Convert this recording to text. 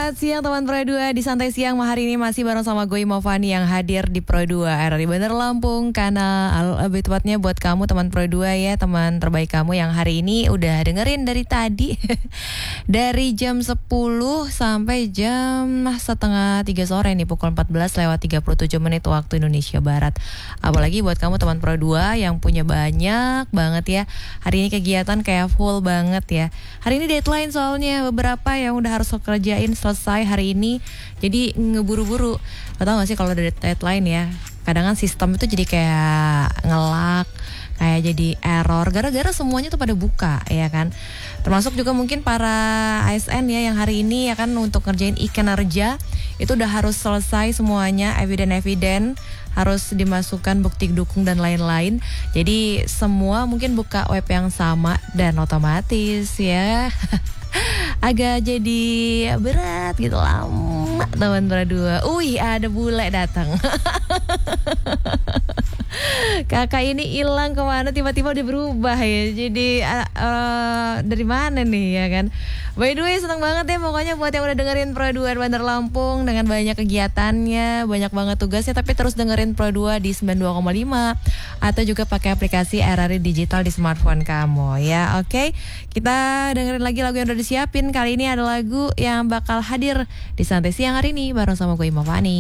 Selamat siang teman Pro 2 di Santai Siang. Hari ini masih bareng sama gue Movani yang hadir di Pro 2 RRI Bandar Lampung. Karena lebih tepatnya buat kamu teman Pro 2 ya, teman terbaik kamu yang hari ini udah dengerin dari tadi. Dari jam 10 sampai jam setengah 3 sore nih, pukul 14:37 waktu Indonesia Barat. Apalagi buat kamu teman Pro 2 yang punya banyak banget ya. Hari ini kegiatan kayak full banget ya. Hari ini deadline soalnya beberapa yang udah harus kerjain selesai hari ini, jadi ngeburu-buru. Lo tau gak sih kalau ada deadline ya, kadang kan sistem itu jadi kayak ngelak, kayak jadi error gara-gara semuanya tuh pada buka ya kan. Termasuk juga mungkin para ASN ya yang hari ini ya kan untuk ngerjain e-kinerja itu udah harus selesai semuanya, eviden harus dimasukkan bukti dukung dan lain-lain. Jadi semua mungkin buka web yang sama dan otomatis ya agak jadi berat gitu, lama teman berdua. Ada bule datang. Kakak ini hilang kemana, tiba-tiba dia berubah ya. Jadi dari mana nih ya kan. By the way, seneng banget ya pokoknya buat yang udah dengerin Pro 2 Bandar Lampung dengan banyak kegiatannya, banyak banget tugasnya, tapi terus dengerin Pro 2 di 92,5 atau juga pakai aplikasi RRI Digital di smartphone kamu ya. Oke, kita dengerin lagi lagu yang udah disiapin. Kali ini ada lagu yang bakal hadir di Santai Siang hari ini bareng sama gue Movani.